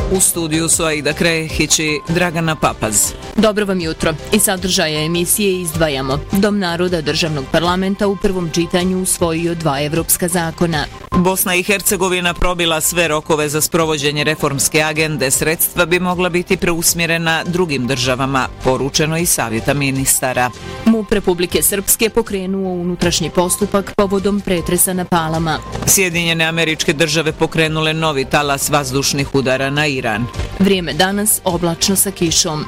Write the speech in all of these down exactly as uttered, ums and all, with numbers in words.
U studiju su Aida Krehić i Dragana Papaz. Dobro vam jutro. Iz sadržaja emisije izdvajamo. Dom naroda državnog parlamenta u prvom čitanju usvojio dva evropska zakona. Bosna i Hercegovina probila sve rokove za sprovođenje reformske agende. Sredstva bi mogla biti preusmjerena drugim državama, poručeno iz Savjeta ministara. MUP Republike Srpske pokrenuo unutrašnji postupak povodom pretresa na Palama. Sjedinjene Američke Države pokrenule novi talas vazdušnih udara na Iran. Vrijeme danas oblačno sa kišom.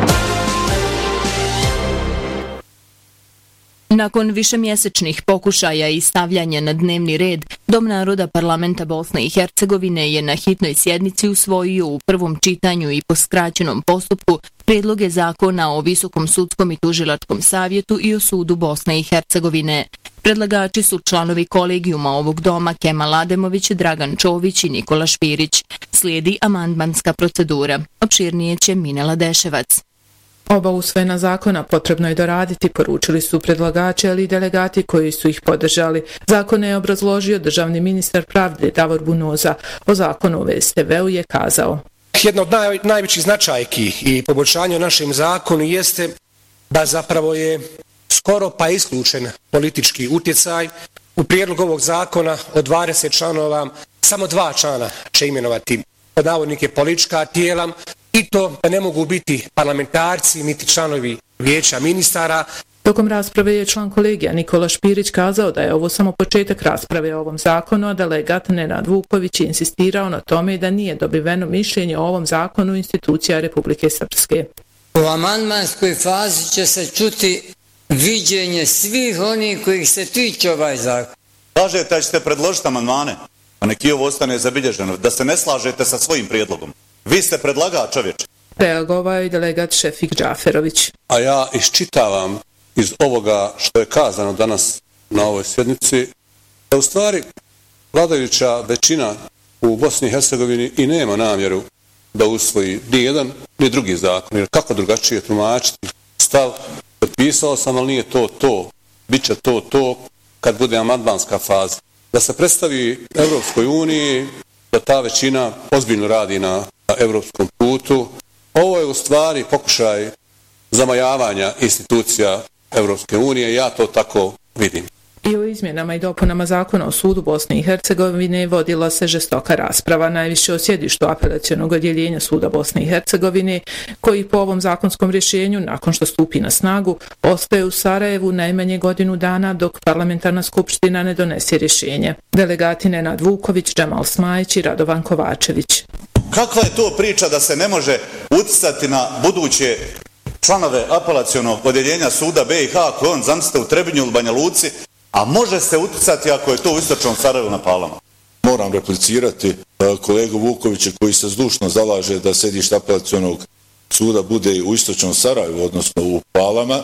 Nakon višemjesečnih pokušaja i stavljanja na dnevni red, Dom naroda parlamenta Bosne i Hercegovine je na hitnoj sjednici usvojio u prvom čitanju i po skraćenom postupku prijedloge zakona o Visokom sudskom i tužilačkom savjetu i o sudu Bosne i Hercegovine. Predlagači su članovi kolegijuma ovog doma Kemal Ademović, Dragan Čović i Nikola Špirić. Slijedi amandmanska procedura. Opširnije će Minela Deševac. Oba usvojena zakona potrebno je doraditi, poručili su predlagači, ali i delegati koji su ih podržali. Zakone je obrazložio državni ministar pravde Davor Bunoza. O zakonu o S T V-u je kazao: Jedna od naj, najvećih značajki i poboljšanja u našem zakonu jeste da zapravo je skoro pa isključen politički utjecaj. U prijedlogu ovog zakona od dvadeset članova samo dva člana će imenovati pod navodnike politička tijela, i to da ne mogu biti parlamentarci niti članovi vijeća ministara. Tokom rasprave je član kolegija Nikola Špirić kazao da je ovo samo početak rasprave o ovom zakonu, a delegat Nenad Vuković je insistirao na tome da nije dobiveno mišljenje o ovom zakonu institucija Republike Srpske. U amandmanskoj fazi će se čuti viđenje svih onih kojih se tiče ovaj zakon. Slažete da ćete predložiti amandmane, a neki ovo ostane zabilježeno, da se ne slažete sa svojim prijedlogom. Vi ste predlagač, čovječe. Reagovao je delegat Šefik Džaferović. A ja iščitavam iz ovoga što je kazano danas na ovoj sjednici, da u stvari vladajuća većina u Bosni i Hercegovini i nema namjeru da usvoji ni jedan ni drugi zakon. Jer kako drugačije tumačiti stav, potpisao sam, ali nije to to, bit će to to kad bude amandmanska faza. Da se predstavi Evropskoj uniji da ta većina ozbiljno radi na evropskom putu. Ovo je u stvari pokušaj zamajavanja institucija Evropske unije, ja to tako vidim. I o izmjenama i dopunama zakona o sudu Bosne i Hercegovine vodila se žestoka rasprava, najviše o sjedištu apelacionog odjeljenja suda Bosne i Hercegovine, koji po ovom zakonskom rješenju, nakon što stupi na snagu, ostaje u Sarajevu najmanje godinu dana dok parlamentarna skupština ne donese rješenje. Delegati Nenad Vuković, Džemal Smajić i Radovan Kovačević. Kakva je to priča da se ne može uticati na buduće članove apelacionog odjeljenja suda B i H ako on zamislite u Trebinju ili Banja Luci, a može se uticati ako je to u istočnom Sarajevu na Palama? Moram replicirati kolegu Vukovića koji se zdušno zalaže da sedište apelacionog suda bude u istočnom Sarajevu, odnosno u Palama,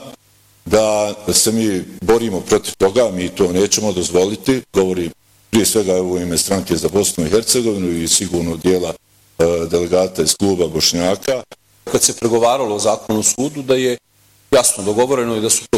da se mi borimo protiv toga, mi to nećemo dozvoliti, govori prije svega u ime stranke za Bosnu i Hercegovinu i sigurno dijela delegata iz kluba Bošnjaka. Kad se pregovaralo o zakonu o sudu, da je jasno dogovoreno i da su to